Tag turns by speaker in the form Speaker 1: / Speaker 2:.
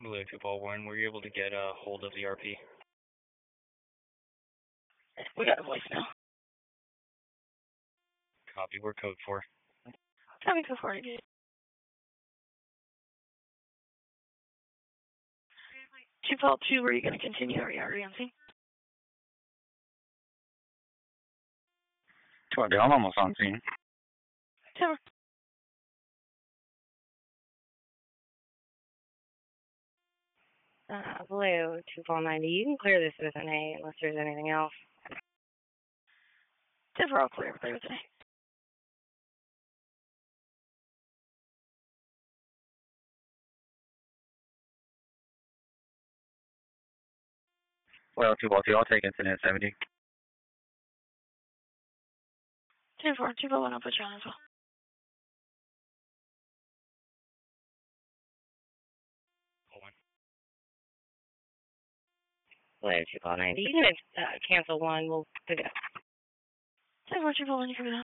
Speaker 1: Blue 2 Ball 1, were you able to get a hold of the RP?
Speaker 2: We got a voicemail.
Speaker 1: Copy, we're code 4.
Speaker 2: Copy code 4. 2 Ball 2, were you going to continue or are you already on scene?
Speaker 1: 2 I'm almost on scene.
Speaker 2: 2. Blue 2 Ball 90, you can clear this with an A unless there's anything else. 2 all clear with an A.
Speaker 1: Well, 2 Ball 2, I'll take incident 70.
Speaker 2: 2 Ball 1, I'll put you on as well. Blue 2 Ball 90, you can cancel 1, we'll pick it up. 2 Ball 1, you can